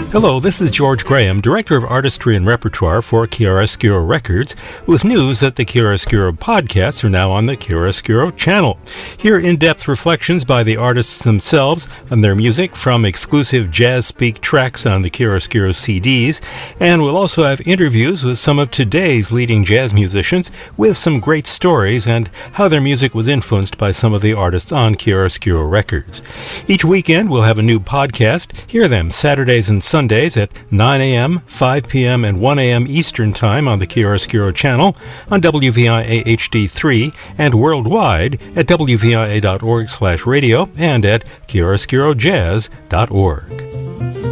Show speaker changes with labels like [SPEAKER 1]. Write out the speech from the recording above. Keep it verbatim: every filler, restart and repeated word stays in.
[SPEAKER 1] Hello, this is George Graham, Director of Artistry and Repertoire for Chiaroscuro Records, with news that the Chiaroscuro podcasts are now on the Chiaroscuro channel. Hear in-depth reflections by the artists themselves on their music from exclusive Jazz Speak tracks on the Chiaroscuro C Ds, and we'll also have interviews with some of today's leading jazz musicians with some great stories and how their music was influenced by some of the artists on Chiaroscuro Records. Each weekend we'll have a new podcast. Hear them Saturdays and Sundays Sundays at nine a.m., five p.m., and one a.m. Eastern Time on the Chiaroscuro channel, on W V I A H D three, and worldwide at W V I A dot org slash radio and at chiaroscuro jazz dot org.